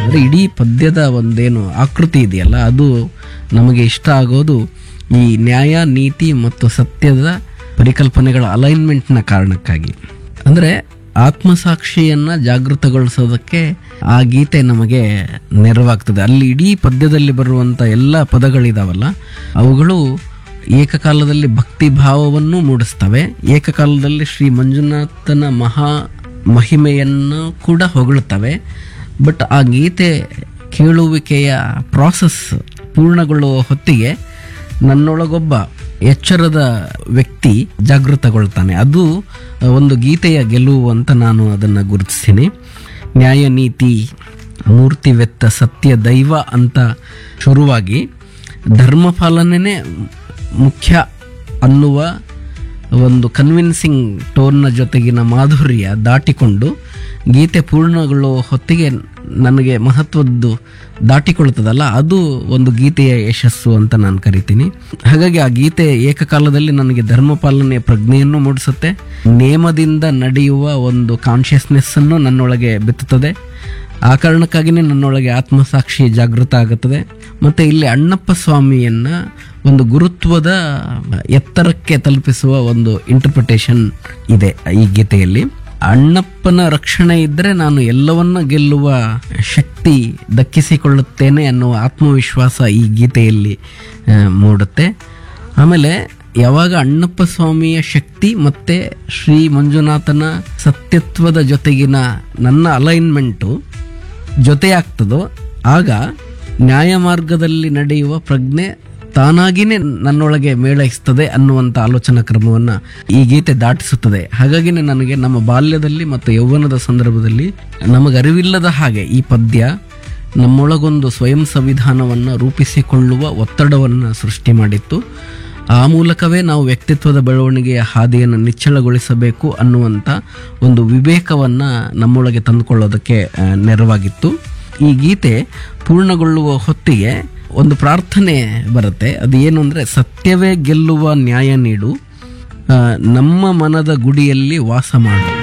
ಅಂದರೆ ಇಡೀ ಪದ್ಯದ ಒಂದೇನು ಆಕೃತಿ ಇದೆಯಲ್ಲ ಅದು ನಮಗೆ ಇಷ್ಟ ಆಗೋದು ಈ ನ್ಯಾಯ, ನೀತಿ ಮತ್ತು ಸತ್ಯದ ಪರಿಕಲ್ಪನೆಗಳ ಅಲೈನ್ಮೆಂಟ್ನ ಕಾರಣಕ್ಕಾಗಿ. ಅಂದರೆ ಆತ್ಮಸಾಕ್ಷಿಯನ್ನು ಜಾಗೃತಗೊಳಿಸೋದಕ್ಕೆ ಆ ಗೀತೆ ನಮಗೆ ನೆರವಾಗ್ತದೆ. ಅಲ್ಲಿ ಇಡೀ ಪದ್ಯದಲ್ಲಿ ಬರುವಂಥ ಎಲ್ಲ ಪದಗಳಿದಾವಲ್ಲ ಅವುಗಳು ಏಕಕಾಲದಲ್ಲಿ ಭಕ್ತಿ ಭಾವವನ್ನು ಮೂಡಿಸ್ತವೆ, ಏಕಕಾಲದಲ್ಲಿ ಶ್ರೀ ಮಂಜುನಾಥನ ಮಹಿಮೆಯನ್ನು ಕೂಡ ಹೊಗಳುತ್ತವೆ. ಬಟ್ ಆ ಗೀತೆ ಕೇಳುವಿಕೆಯ ಪ್ರಾಸೆಸ್ ಪೂರ್ಣಗೊಳ್ಳುವ ಹೊತ್ತಿಗೆ ನನ್ನೊಳಗೊಬ್ಬ ಎಚ್ಚರದ ವ್ಯಕ್ತಿ ಜಾಗೃತಗೊಳ್ತಾನೆ. ಅದು ಒಂದು ಗೀತೆಯ ಗೆಲುವು ಅಂತ ನಾನು ಅದನ್ನು ಗುರುತಿಸ್ತೀನಿ. ನ್ಯಾಯ, ನೀತಿ, ಮೂರ್ತಿವೆತ್ತ ಸತ್ಯ, ದೈವ ಅಂತ ಶುರುವಾಗಿ ಧರ್ಮಪಾಲನೆ ಮುಖ್ಯ ಅನ್ನುವ ಒಂದು ಕನ್ವಿನ್ಸಿಂಗ್ ಟೋನ್ನ ಜೊತೆಗಿನ ಮಾಧುರ್ಯ ದಾಟಿಕೊಂಡು ಗೀತೆ ಪೂರ್ಣಗೊಳ್ಳುವ ಹೊತ್ತಿಗೆ ನನಗೆ ಮಹತ್ವದ್ದು ದಾಟಿಕೊಳ್ತದಲ್ಲ, ಅದು ಒಂದು ಗೀತೆಯ ಯಶಸ್ಸು ಅಂತ ನಾನು ಕರಿತೀನಿ. ಹಾಗಾಗಿ ಆ ಗೀತೆ ಏಕಕಾಲದಲ್ಲಿ ನನಗೆ ಧರ್ಮಪಾಲನೆಯ ಪ್ರಜ್ಞೆಯನ್ನು ಮೂಡಿಸುತ್ತೆ, ನೇಮದಿಂದ ನಡೆಯುವ ಒಂದು ಕಾನ್ಷಿಯಸ್ನೆಸ್ಸನ್ನು ನನ್ನೊಳಗೆ ಬಿತ್ತುತ್ತದೆ. ಆ ಕಾರಣಕ್ಕಾಗಿಯೇ ನನ್ನೊಳಗೆ ಆತ್ಮಸಾಕ್ಷಿ ಜಾಗೃತ ಆಗುತ್ತದೆ. ಮತ್ತು ಇಲ್ಲಿ ಅಣ್ಣಪ್ಪ ಸ್ವಾಮಿಯನ್ನು ಒಂದು ಗುರುತ್ವದ ಎತ್ತರಕ್ಕೆ ತಲುಪಿಸುವ ಒಂದು ಇಂಟರ್ಪ್ರಿಟೇಷನ್ ಇದೆ ಈ ಗೀತೆಯಲ್ಲಿ. ಅಣ್ಣಪ್ಪನ ರಕ್ಷಣೆ ಇದ್ದರೆ ನಾನು ಎಲ್ಲವನ್ನ ಗೆಲ್ಲುವ ಶಕ್ತಿ ದಕ್ಕಿಸಿಕೊಳ್ಳುತ್ತೇನೆ ಅನ್ನುವ ಆತ್ಮವಿಶ್ವಾಸ ಈ ಗೀತೆಯಲ್ಲಿ ಮೂಡುತ್ತೆ. ಆಮೇಲೆ ಯಾವಾಗ ಅಣ್ಣಪ್ಪ ಸ್ವಾಮಿಯ ಶಕ್ತಿ ಮತ್ತು ಶ್ರೀ ಮಂಜುನಾಥನ ಸತ್ಯತ್ವದ ಜೊತೆಗಿನ ನನ್ನ ಅಲೈನ್ಮೆಂಟು ಜೊತೆಯಾಗ್ತದೋ ಆಗ ನ್ಯಾಯ ಮಾರ್ಗದಲ್ಲಿ ನಡೆಯುವ ಪ್ರಜ್ಞೆ ತಾನಾಗಿಯೇ ನನ್ನೊಳಗೆ ಮೇಳೈಸ್ತದೆ ಅನ್ನುವಂಥ ಆಲೋಚನಾ ಕ್ರಮವನ್ನು ಈ ಗೀತೆ ದಾಟಿಸುತ್ತದೆ. ಹಾಗಾಗಿನೇ ನನಗೆ ನಮ್ಮ ಬಾಲ್ಯದಲ್ಲಿ ಮತ್ತು ಯೌವನದ ಸಂದರ್ಭದಲ್ಲಿ ನಮಗರಿವಿಲ್ಲದ ಹಾಗೆ ಈ ಪದ್ಯ ನಮ್ಮೊಳಗೊಂದು ಸ್ವಯಂ ಸಂವಿಧಾನವನ್ನು ರೂಪಿಸಿಕೊಳ್ಳುವ ಒತ್ತಡವನ್ನು ಸೃಷ್ಟಿ ಮಾಡಿತ್ತು. ಆ ಮೂಲಕವೇ ನಾವು ವ್ಯಕ್ತಿತ್ವದ ಬೆಳವಣಿಗೆಯ ಹಾದಿಯನ್ನು ನಿಚ್ಚಳಗೊಳಿಸಬೇಕು ಅನ್ನುವಂಥ ಒಂದು ವಿವೇಕವನ್ನು ನಮ್ಮೊಳಗೆ ತಂದುಕೊಳ್ಳೋದಕ್ಕೆ ನೆರವಾಗಿತ್ತು. ಈ ಗೀತೆ ಪೂರ್ಣಗೊಳ್ಳುವ ಹೊತ್ತಿಗೆ ಒಂದು ಪ್ರಾರ್ಥನೆ ಬರುತ್ತೆ. ಅದು ಏನು ಅಂದರೆ, ಸತ್ಯವೇ ಗೆಲ್ಲುವ ನ್ಯಾಯ ನೀಡು, ನಮ್ಮ ಮನದ ಗುಡಿಯಲ್ಲಿ ವಾಸ ಮಾಡು.